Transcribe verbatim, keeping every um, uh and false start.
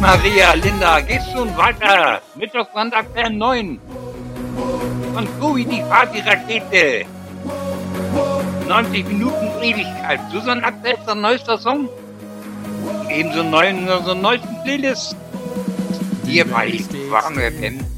Maria, Linda, gehst schon weiter? Mittwochsonntag neun. Von Tobi die Party-Rakete. neunzig Minuten Ewigkeit. Susan Axel ist ein neuester Song. Ebenso neuen, so neuesten Playlist. Hier bei Warm F M.